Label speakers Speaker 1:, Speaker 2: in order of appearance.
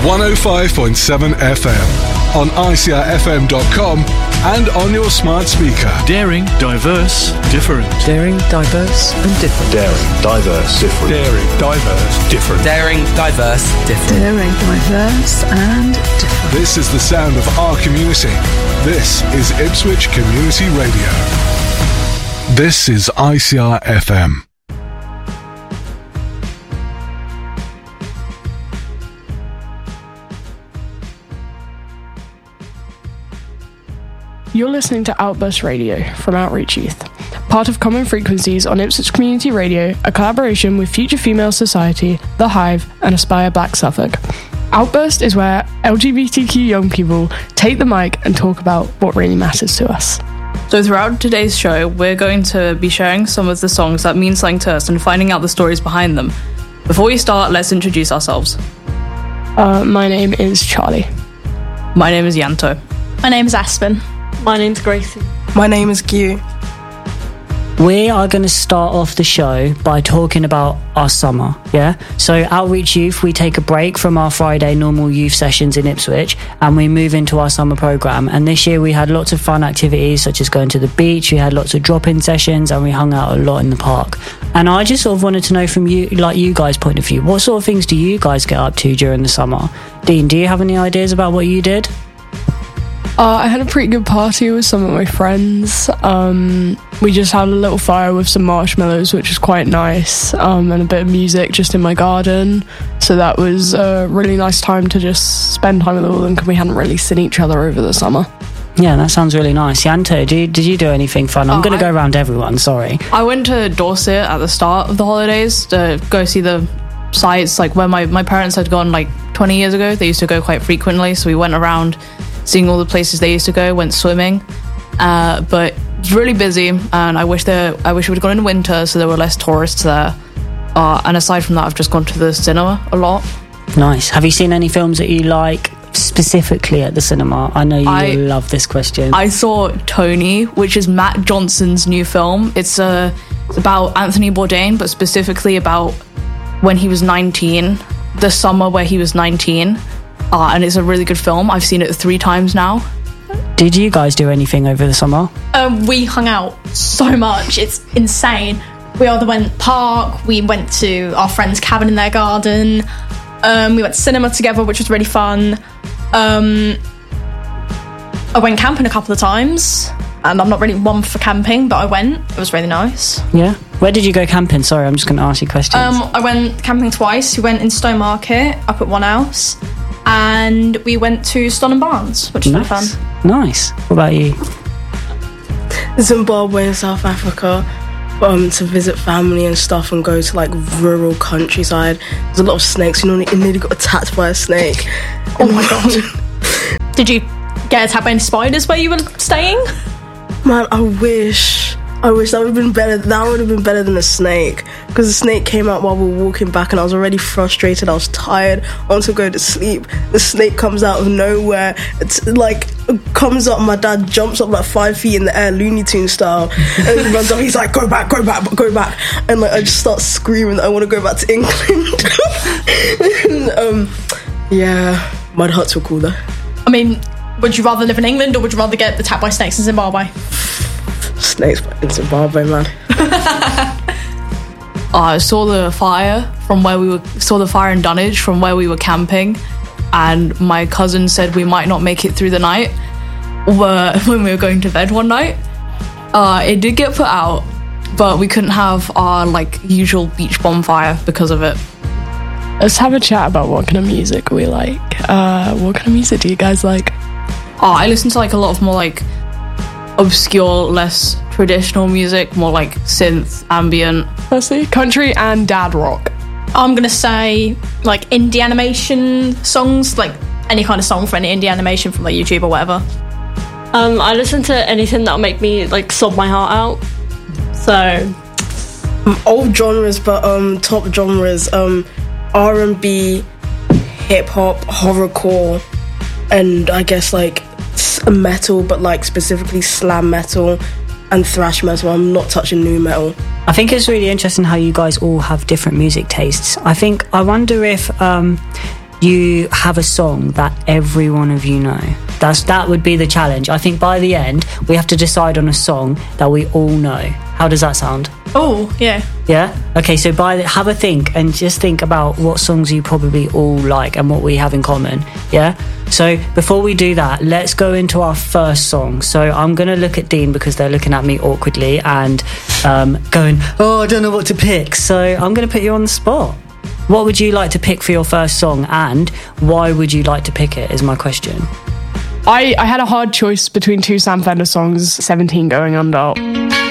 Speaker 1: 105.7 FM, on ICRFM.com and on your smart speaker.
Speaker 2: Daring, diverse, different.
Speaker 3: Daring, diverse and different.
Speaker 4: Daring, diverse, different.
Speaker 2: Daring, diverse, different.
Speaker 5: Daring, diverse, different.
Speaker 6: Daring, diverse and different.
Speaker 1: This is the sound of our community. This is Ipswich Community Radio. This is ICR FM.
Speaker 7: You're listening to Outburst Radio from Outreach Youth, part of Common Frequencies on Ipswich Community Radio, a collaboration with Future Female Society, The Hive, and Aspire Black Suffolk. Outburst is where LGBTQ young people take the mic and talk about what really matters to us.
Speaker 8: So throughout today's show, we're going to be sharing some of the songs that mean something to us and finding out the stories behind them. Before we start, let's introduce ourselves.
Speaker 7: My name is Charlie.
Speaker 8: My name is Yanto.
Speaker 9: My name is Aspen.
Speaker 10: My name's Gracie.
Speaker 11: My name is Gyu.
Speaker 3: We are going to start off the show by talking about our summer, yeah? So Outreach Youth, we take a break from our Friday normal youth sessions in Ipswich and we move into our summer programme. And this year we had lots of fun activities such as going to the beach, we had lots of drop-in sessions and we hung out a lot in the park. And I just sort of wanted to know from you, like you guys' point of view, what sort of things do you guys get up to during the summer? Dean, do you have any ideas about what you did?
Speaker 7: I had a pretty good party with some of my friends. We just had a little fire with some marshmallows, which was quite nice, and a bit of music just in my garden. So that was a really nice time to just spend time with all of them because we hadn't really seen each other over the summer.
Speaker 3: Yeah, that sounds really nice. Yanto, did you do anything fun? I'm going to go around everyone, sorry.
Speaker 8: I went to Dorset at the start of the holidays to go see the sites, like where my parents had gone like 20 years ago. They used to go quite frequently, so we went around seeing all the places they used to go, went swimming, but it's really busy and I wish we would have gone in winter so there were less tourists there, and aside from that I've just gone to the cinema a lot.
Speaker 3: Nice. Have you seen any films that you like specifically at the cinema? I know you love this question.
Speaker 8: I saw Tony, which is Matt Johnson's new film. It's about Anthony Bourdain, but specifically about when he was 19, the summer where he was 19. And it's a really good film. I've seen it 3 times now.
Speaker 3: Did you guys do anything over the summer?
Speaker 9: We hung out so much. It's insane. We either went park, we went to our friend's cabin in their garden, we went to cinema together, which was really fun. I went camping a couple of times, and I'm not really one for camping, but I went. It was really nice.
Speaker 3: Yeah? Where did you go camping? Sorry, I'm just going to ask you questions.
Speaker 9: I went camping twice. We went in Stowmarket, up at One House, and we went to Stonham Barns, which was really fun.
Speaker 3: Nice. What about you?
Speaker 11: Zimbabwe and South Africa, to visit family and stuff and go to like rural countryside. There's a lot of snakes. You know, you nearly got attacked by a snake.
Speaker 9: Oh my god. Did you get attacked by any spiders where you were staying?
Speaker 11: Man, I wish that would have been better. That would have been better than a snake, because the snake came out while we were walking back and I was already frustrated. I was tired. I want to go to sleep. The snake comes out of nowhere. It's like comes up. My dad jumps up like 5 feet in the air, Looney Tunes style, and he runs up. He's like, "Go back, go back, go back!" And like I just start screaming that I want to go back to England. Yeah, mud huts were cool though.
Speaker 9: I mean, would you rather live in England or would you rather get attacked by snakes in Zimbabwe?
Speaker 11: Snakes in Zimbabwe, man.
Speaker 8: I saw the fire in Dunwich from where we were camping, and my cousin said we might not make it through the night when we were going to bed one night. It did get put out, but we couldn't have our like usual beach bonfire because of it.
Speaker 7: Let's have a chat about what kind of music we like. What kind of music do you guys like?
Speaker 8: I listen to like a lot of more like obscure, less traditional music, more like synth, ambient.
Speaker 7: I see. Country and dad rock.
Speaker 9: I'm gonna say like indie animation songs, like any kind of song for any indie animation from like YouTube or whatever.
Speaker 10: I listen to anything that'll make me like sob my heart out. So
Speaker 11: old genres, but top genres, R&B, hip hop, horrorcore, and I guess like metal, but like specifically slam metal and thrash metal. I'm not touching nu metal.
Speaker 3: I think it's really interesting how you guys all have different music tastes. I wonder if you have a song that every one of you know. That would be the challenge. I think by the end, we have to decide on a song that we all know. How does that sound?
Speaker 9: Oh, yeah.
Speaker 3: Yeah? Okay, so have a think and just think about what songs you probably all like and what we have in common. Yeah? So before we do that, let's go into our first song. So I'm going to look at Dean because they're looking at me awkwardly and going, oh, I don't know what to pick. So I'm going to put you on the spot. What would you like to pick for your first song, and why would you like to pick it is my question.
Speaker 7: I had a hard choice between two Sam Fender songs, 17 Going Under.